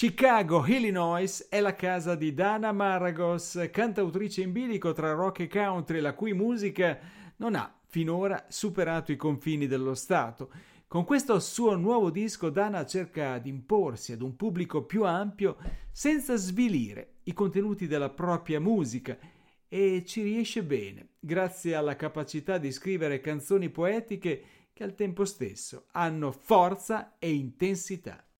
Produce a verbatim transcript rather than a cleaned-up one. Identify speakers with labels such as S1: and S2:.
S1: Chicago, Illinois è la casa di Dana Maragos, cantautrice in bilico tra rock e country, la cui musica non ha finora superato i confini dello Stato. Con questo suo nuovo disco Dana cerca di imporsi ad un pubblico più ampio senza svilire i contenuti della propria musica e ci riesce bene, grazie alla capacità di scrivere canzoni poetiche che al tempo stesso hanno forza e intensità.